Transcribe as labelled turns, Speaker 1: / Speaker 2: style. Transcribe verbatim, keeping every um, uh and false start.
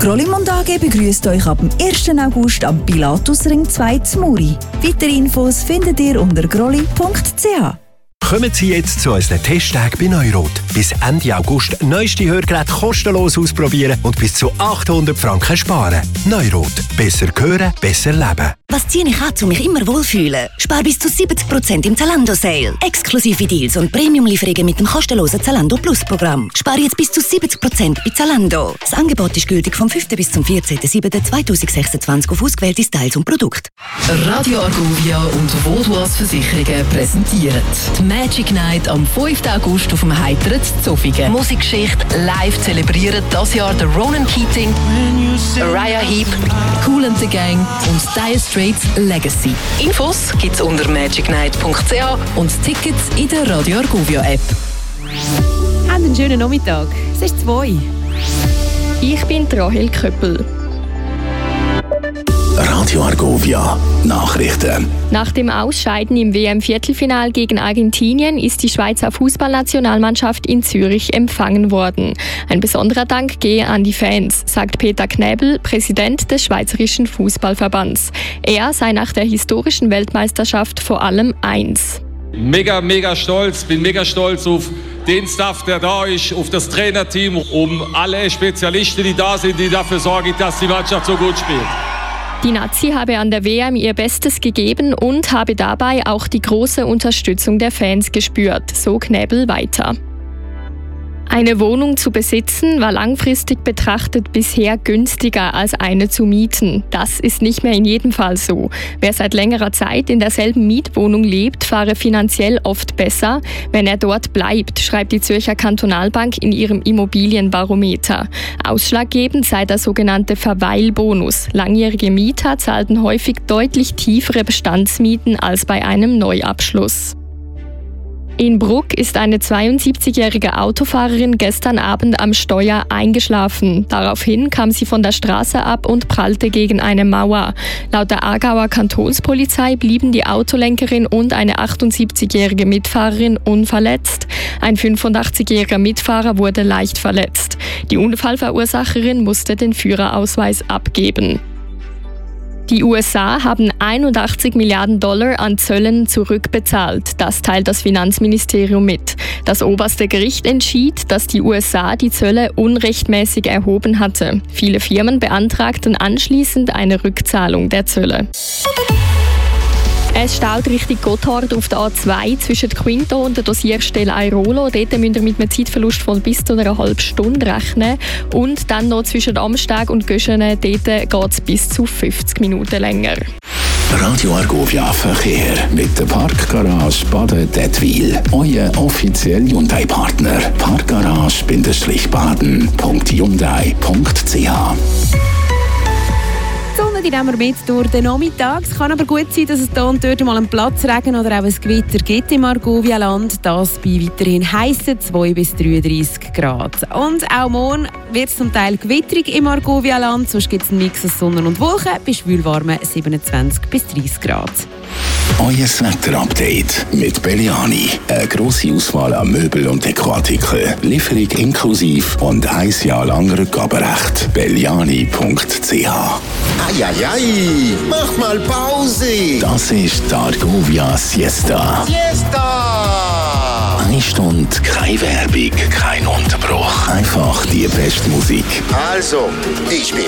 Speaker 1: Grollimund A G begrüßt euch ab dem ersten August am Pilatusring zwei zu Muri. Weitere Infos findet ihr unter grolli punkt c h.
Speaker 2: Kommen Sie jetzt zu unseren Testtagen bei Neurot. Bis Ende August neueste Hörgeräte kostenlos ausprobieren und bis zu achthundert Franken sparen. Neurot. Besser hören, besser leben.
Speaker 3: Was ziehe ich an, um mich immer wohlfühlen? Spar bis zu siebzig Prozent im Zalando-Sale. Exklusive Deals und Premium-Lieferungen mit dem kostenlosen Zalando Plus-Programm. Spar jetzt bis zu siebzig Prozent bei Zalando. Das Angebot ist gültig vom fünften bis zum vierzehnten siebten zweitausendsechsundzwanzig auf ausgewählte Styles und Produkte.
Speaker 4: Radio Argovia und Vodouas Versicherungen präsentieren die Magic Night am fünften August auf dem Heiteren Zofingen. Musikgeschichte live zelebrieren das Jahr der Ronan Keating, Uriah Heep, Kool and the Gang und Dire Straits Legacy. Infos gibt's unter magic night punkt c h und Tickets in der Radio Argovia App.
Speaker 5: Habt einen schönen Nachmittag. Es ist zwei.
Speaker 6: Ich bin Rahel Köppel.
Speaker 7: Radio Argovia Nachrichten.
Speaker 6: Nach dem Ausscheiden im W M-Viertelfinal gegen Argentinien ist die Schweizer Fußballnationalmannschaft in Zürich empfangen worden. Ein besonderer Dank gehe an die Fans, sagt Peter Knäbel, Präsident des Schweizerischen Fußballverbands. Er sei nach der historischen Weltmeisterschaft vor allem eins.
Speaker 8: Mega, mega stolz, bin mega stolz auf den Staff, der da ist, auf das Trainerteam, um alle Spezialisten, die da sind, die dafür sorgen, dass die Mannschaft so gut spielt.
Speaker 6: Die Nazi habe an der W M ihr Bestes gegeben und habe dabei auch die große Unterstützung der Fans gespürt, so Knäbel weiter. Eine Wohnung zu besitzen war langfristig betrachtet bisher günstiger als eine zu mieten. Das ist nicht mehr in jedem Fall so. Wer seit längerer Zeit in derselben Mietwohnung lebt, fahre finanziell oft besser, wenn er dort bleibt, schreibt die Zürcher Kantonalbank in ihrem Immobilienbarometer. Ausschlaggebend sei der sogenannte Verweilbonus. Langjährige Mieter zahlten häufig deutlich tiefere Bestandsmieten als bei einem Neuabschluss. In Bruck ist eine zweiundsiebzigjährige Autofahrerin gestern Abend am Steuer eingeschlafen. Daraufhin kam sie von der Straße ab und prallte gegen eine Mauer. Laut der Aargauer Kantonspolizei blieben die Autolenkerin und eine achtundsiebzigjährige Mitfahrerin unverletzt. Ein fünfundachtzigjähriger Mitfahrer wurde leicht verletzt. Die Unfallverursacherin musste den Führerausweis abgeben. Die U S A haben einundachtzig Milliarden Dollar an Zöllen zurückbezahlt. Das teilt das Finanzministerium mit. Das oberste Gericht entschied, dass die U S A die Zölle unrechtmäßig erhoben hatte. Viele Firmen beantragten anschließend eine Rückzahlung der Zölle. Es staut Richtung Gotthard auf der A zwei zwischen Quinto und der Dosierstelle Airolo. Dort müsst ihr mit einem Zeitverlust von bis zu einer halben Stunde rechnen. Und dann noch zwischen Amstag und Göschene, dort geht es bis zu fünfzig Minuten länger.
Speaker 7: Radio Argovia Verkehr mit der Parkgarage Baden-Dettwil. Euer offizieller Hyundai-Partner. Parkgarage-baden punkt hyundai punkt c h.
Speaker 5: Die Sonne, die nehmen wir mit durch den Nachmittag. Es kann aber gut sein, dass es hier und dort mal einen Platzregen oder auch ein Gewitter gibt im Argovia-Land. Das bei weiterhin heissen zwei bis dreiunddreissig Grad. Und auch morgen wird es zum Teil gewitterig im Argovia-Land. Sonst gibt es einen Mix aus Sonne und Wolken bei schwülwarmen siebenundzwanzig bis dreißig Grad.
Speaker 7: Euer Wetter-Update mit Belliani. Eine grosse Auswahl an Möbel- und Dekoartikeln. Lieferung inklusive und ein Jahr lang Rückgaberecht. belliani punkt c h.
Speaker 9: Eieiei, mach mal Pause.
Speaker 7: Das ist die Argovia Siesta.
Speaker 9: Siesta!
Speaker 7: Eine Stunde, keine Werbung, kein Unterbruch. Einfach die beste Musik.
Speaker 9: Also, ich bin